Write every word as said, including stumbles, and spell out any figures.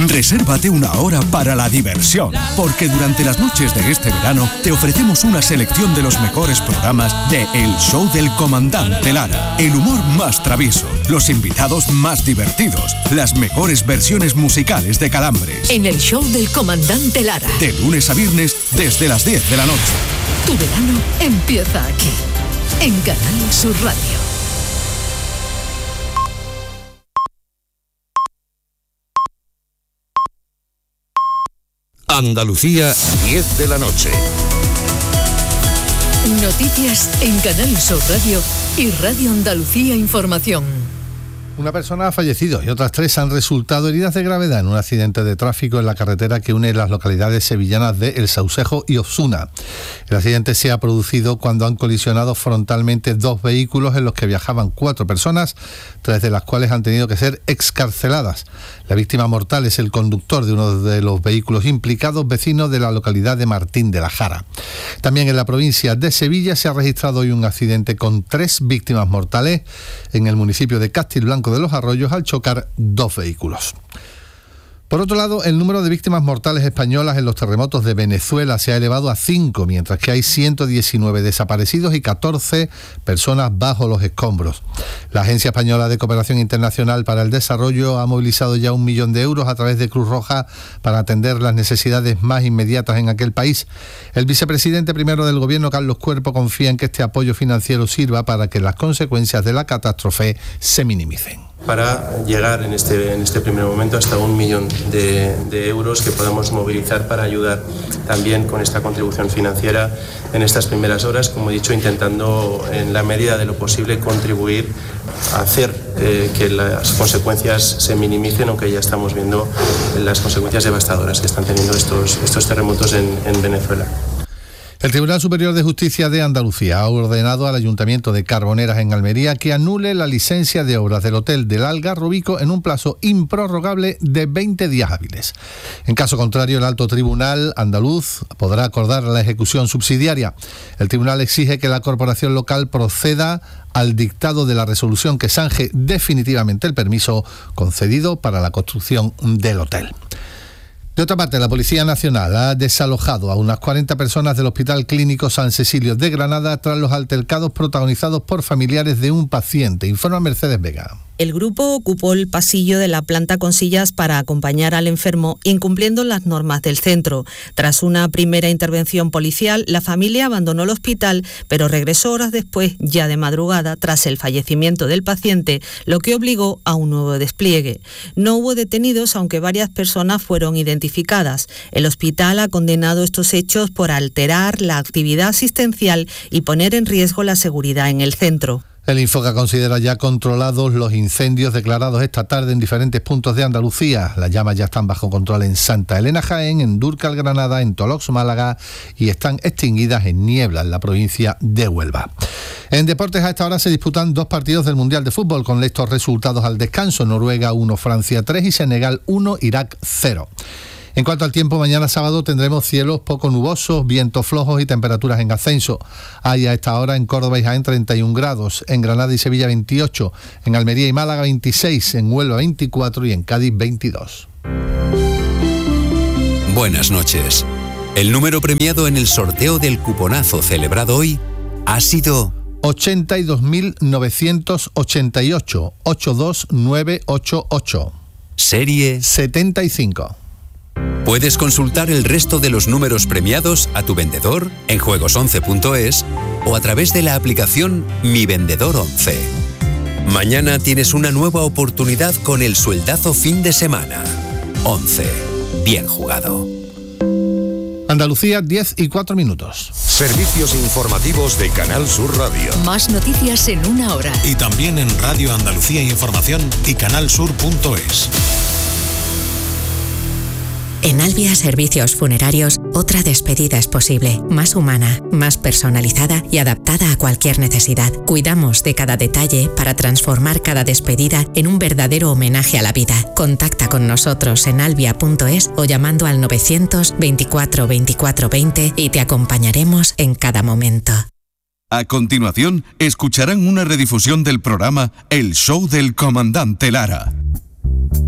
Resérvate una hora para la diversión, porque durante las noches de este verano te ofrecemos una selección de los mejores programas de El Show del Comandante Lara. El humor más travieso, los invitados más divertidos, las mejores versiones musicales de Calambres. En El Show del Comandante Lara. De lunes a viernes desde las diez de la noche. Tu verano empieza aquí, en Canal Sur Radio. Andalucía, diez de la noche. Noticias en Canal Sur Radio y Radio Andalucía Información. Una persona ha fallecido y otras tres han resultado heridas de gravedad en un accidente de tráfico en la carretera que une las localidades sevillanas de El Saucejo y Osuna. El accidente se ha producido cuando han colisionado frontalmente dos vehículos en los que viajaban cuatro personas, tres de las cuales han tenido que ser excarceladas. La víctima mortal es el conductor de uno de los vehículos implicados, vecino de la localidad de Martín de la Jara. También en la provincia de Sevilla se ha registrado hoy un accidente con tres víctimas mortales en el municipio de Castilblanco de los Arroyos al chocar dos vehículos. Por otro lado, el número de víctimas mortales españolas en los terremotos de Venezuela se ha elevado a cinco, mientras que hay ciento diecinueve desaparecidos y catorce personas bajo los escombros. La Agencia Española de Cooperación Internacional para el Desarrollo ha movilizado ya un millón de euros a través de Cruz Roja para atender las necesidades más inmediatas en aquel país. El vicepresidente primero del Gobierno, Carlos Cuerpo, confía en que este apoyo financiero sirva para que las consecuencias de la catástrofe se minimicen. Para llegar en este, en este primer momento hasta un millón de, de euros que podamos movilizar para ayudar también con esta contribución financiera en estas primeras horas, como he dicho, intentando en la medida de lo posible contribuir a hacer eh, que las consecuencias se minimicen, aunque ya estamos viendo las consecuencias devastadoras que están teniendo estos, estos terremotos en, en Venezuela. El Tribunal Superior de Justicia de Andalucía ha ordenado al Ayuntamiento de Carboneras en Almería que anule la licencia de obras del Hotel del Algarrobico en un plazo improrrogable de veinte días hábiles. En caso contrario, el Alto Tribunal andaluz podrá acordar la ejecución subsidiaria. El tribunal exige que la corporación local proceda al dictado de la resolución que zanje definitivamente el permiso concedido para la construcción del hotel. De otra parte, la Policía Nacional ha desalojado a unas cuarenta personas del Hospital Clínico San Cecilio de Granada tras los altercados protagonizados por familiares de un paciente, informa Mercedes Vega. El grupo ocupó el pasillo de la planta con sillas para acompañar al enfermo, incumpliendo las normas del centro. Tras una primera intervención policial, la familia abandonó el hospital, pero regresó horas después, ya de madrugada, tras el fallecimiento del paciente, lo que obligó a un nuevo despliegue. No hubo detenidos, aunque varias personas fueron identificadas. El hospital ha condenado estos hechos por alterar la actividad asistencial y poner en riesgo la seguridad en el centro. El Infoca considera ya controlados los incendios declarados esta tarde en diferentes puntos de Andalucía. Las llamas ya están bajo control en Santa Elena, Jaén, en Dúrcal, Granada, en Tolox, Málaga, y están extinguidas en Niebla, en la provincia de Huelva. En deportes, a esta hora se disputan dos partidos del Mundial de Fútbol con estos resultados al descanso: Noruega uno, Francia tres y Senegal uno, Irak cero. En cuanto al tiempo, mañana sábado tendremos cielos poco nubosos, vientos flojos y temperaturas en ascenso. Hay a esta hora en Córdoba y Jaén treinta y un grados, en Granada y Sevilla veintiocho, en Almería y Málaga veintiséis, en Huelva veinticuatro y en Cádiz veintidós. Buenas noches. El número premiado en el sorteo del cuponazo celebrado hoy ha sido ochenta y dos mil novecientos ochenta y ocho, ochenta y dos mil novecientos ochenta y ocho. Serie setenta y cinco. Puedes consultar el resto de los números premiados a tu vendedor en juegos once punto es o a través de la aplicación Mi Vendedor once. Mañana tienes una nueva oportunidad con el sueldazo fin de semana. once. Bien jugado. Andalucía, diez y cuatro minutos. Servicios informativos de Canal Sur Radio. Más noticias en una hora. Y también en Radio Andalucía Información y canalsur punto es. En Albia Servicios Funerarios, otra despedida es posible, más humana, más personalizada y adaptada a cualquier necesidad. Cuidamos de cada detalle para transformar cada despedida en un verdadero homenaje a la vida. Contacta con nosotros en albia punto es o llamando al novecientos veinticuatro veinticuatro veinte y te acompañaremos en cada momento. A continuación, escucharán una redifusión del programa El Show del Comandante Lara.